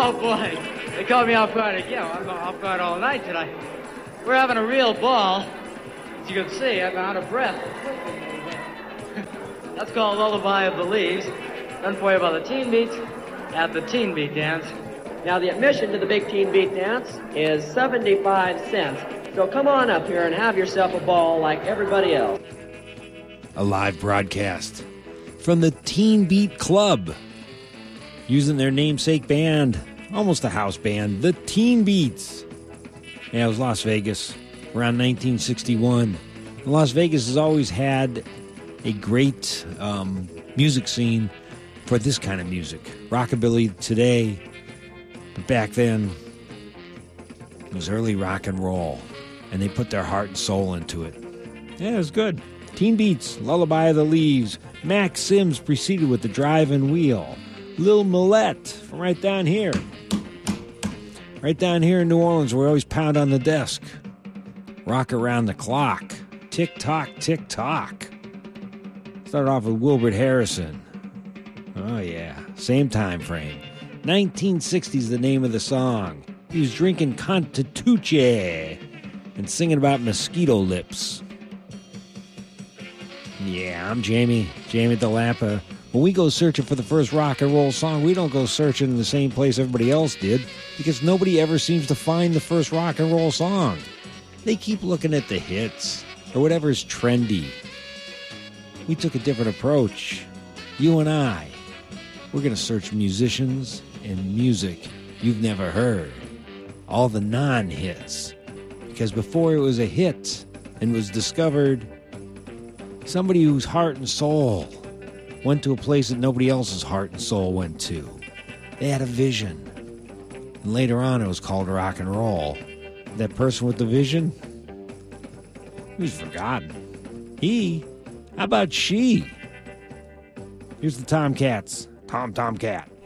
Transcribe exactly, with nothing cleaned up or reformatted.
Oh, boy. They caught me off guard again. I'm off guard all night tonight. We're having a real ball. As you can see, I'm out of breath. That's called Lullaby of the Leaves. Done for you by the Teen Beats at the Teen Beat Dance. Now, the admission to the Big Teen Beat Dance is seventy-five cents. So come on up here and have yourself a ball like everybody else. A live broadcast from the Teen Beat Club, using their namesake band, almost a house band, the Teen Beats. Yeah, it was Las Vegas, around nineteen sixty-one. Las Vegas has always had a great um, music scene for this kind of music. Rockabilly today, but back then, it was early rock and roll, and they put their heart and soul into it. Yeah, it was good. Teen Beats, Lullaby of the Leaves. Max Sims preceded with The Drive-In Wheel. Lil Millette from right down here. Right down here in New Orleans, where we always pound on the desk. Rock Around the Clock. Tick-tock, tick-tock. Started off with Wilbert Harrison. Oh, yeah. Same time frame. nineteen sixty is the name of the song. He was drinking Constituce and singing about mosquito lips. Yeah, I'm Jamie, Jamie DeLappa. When we go searching for the first rock and roll song, we don't go searching in the same place everybody else did, because nobody ever seems to find the first rock and roll song. They keep looking at the hits, or whatever's trendy. We took a different approach. You and I, we're going to search musicians and music you've never heard. All the non-hits. Because before it was a hit and was discovered, somebody whose heart and soul went to a place that nobody else's heart and soul went to. They had a vision. And later on, it was called rock and roll. That person with the vision, he was forgotten. He? How about she? Here's the Tomcats. Tom Tomcat.